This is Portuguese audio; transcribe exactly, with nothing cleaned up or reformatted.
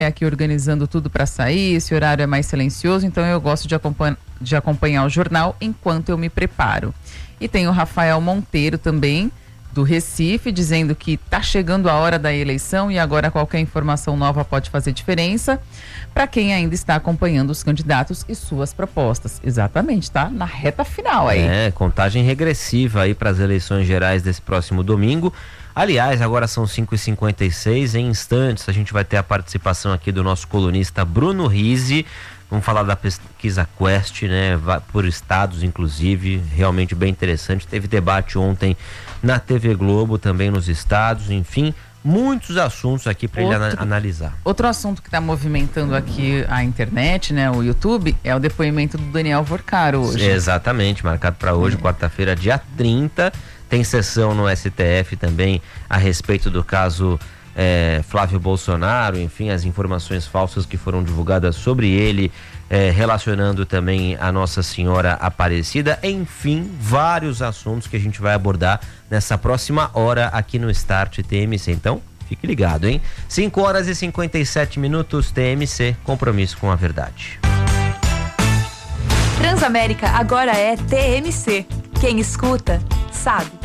aqui organizando tudo para sair, esse horário é mais silencioso, então eu gosto de, acompanha, de acompanhar o jornal enquanto eu me preparo. E tem o Rafael Monteiro também, do Recife, dizendo que está chegando a hora da eleição e agora qualquer informação nova pode fazer diferença para quem ainda está acompanhando os candidatos e suas propostas. Exatamente, tá? Na reta final aí. É, contagem regressiva aí para as eleições gerais desse próximo domingo. Aliás, agora são cinco e cinquenta e seis, em instantes a gente vai ter a participação aqui do nosso colunista Bruno Rizzi. Vamos falar da pesquisa Quest, né? Por estados, inclusive, realmente bem interessante. Teve debate ontem na T V Globo, também nos estados, enfim, muitos assuntos aqui para ele ana- analisar. Outro assunto que está movimentando aqui a internet, né, o YouTube, é o depoimento do Daniel Vorcaro hoje. Exatamente, marcado para hoje, é. quarta-feira, dia trinta. Tem sessão no S T F também a respeito do caso É, Flávio Bolsonaro, enfim, as informações falsas que foram divulgadas sobre ele, é, relacionando também a Nossa Senhora Aparecida, enfim, vários assuntos que a gente vai abordar nessa próxima hora aqui no Start T M C. Então, fique ligado, hein? cinco horas e cinquenta e sete minutos, T M C, compromisso com a verdade. Transamérica agora é T M C. Quem escuta, sabe.